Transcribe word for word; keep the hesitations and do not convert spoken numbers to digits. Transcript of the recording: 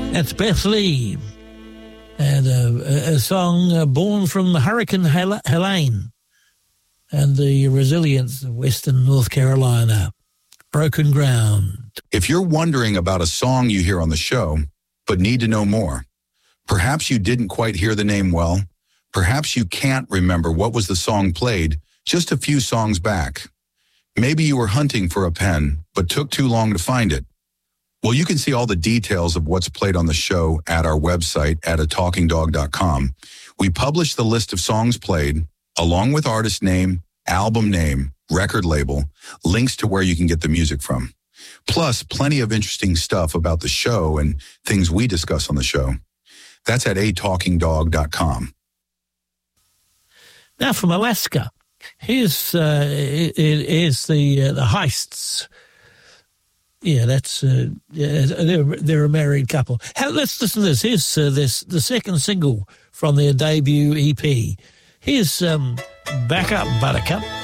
That's Beth Lee, and a, a song uh, born from Hurricane Hel- Helene and the resilience of Western North Carolina. Broken Ground. If you're wondering about a song you hear on the show, but need to know more, perhaps you didn't quite hear the name well, perhaps you can't remember what was the song played just a few songs back. Maybe you were hunting for a pen, but took too long to find it. Well, you can see all the details of what's played on the show at our website at a talking dog dot com. We publish the list of songs played, along with artist name, album name, record label, links to where you can get the music from. Plus, plenty of interesting stuff about the show and things we discuss on the show. That's at a talking dog dot com. Now from Alaska, here's, uh, here's the, uh, the Heists. Yeah, that's uh, yeah, they're they're a married couple. How, let's listen to this. Here's uh, this the second single from their debut E P. Here's um, "Back Up, Buttercup."